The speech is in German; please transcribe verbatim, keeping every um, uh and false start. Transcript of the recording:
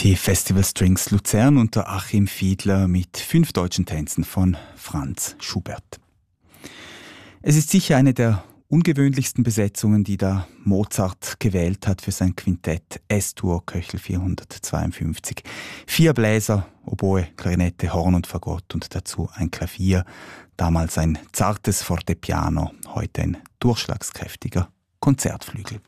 die Festival Strings Luzern unter Achim Fiedler mit fünf deutschen Tänzen von Franz Schubert. Es ist sicher eine der ungewöhnlichsten Besetzungen, die da Mozart gewählt hat für sein Quintett S-Dur Köchel vierhundertzweiundfünfzig. Vier Bläser, Oboe, Klarinette, Horn und Fagott und dazu ein Klavier. Damals ein zartes Fortepiano, heute ein durchschlagskräftiger Konzertflügel.